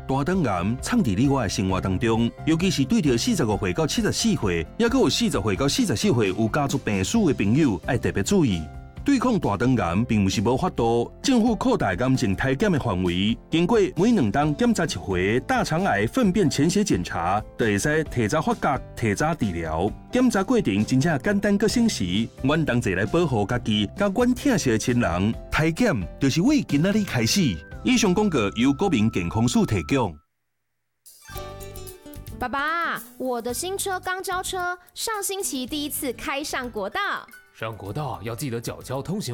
大肠癌藏伫你我的生活当中，尤其是对着45岁到74岁，也佮有40岁到44岁有家族病史的朋友，要特别注意。对抗大肠癌并不是无法度，政府扩大癌症体检的范围，经过每2周检查1回大肠癌粪便潜血检查，就会使提早发觉、提早治疗。检查过程真正简单佮省时，阮同齐来保护家己，甲阮疼惜的亲人。体检就是为今仔日开始。以上广告由国民健康署提供。 爸爸，我的新车刚交车，上星期第一次开上国道。 上国道要记得缴交通行